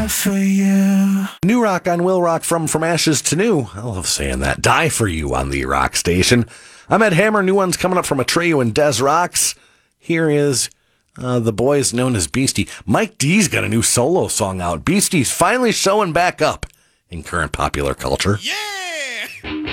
For you. New Rock on Will Rock from Ashes to New. I love saying that. Die for You on the Rock Station. I'm Ed Hammer. New ones coming up from Atreyu and Des Rocks. Here is the boys known as Beastie. Mike D's got a new solo song out. Beastie's finally showing back up in current popular culture. Yeah!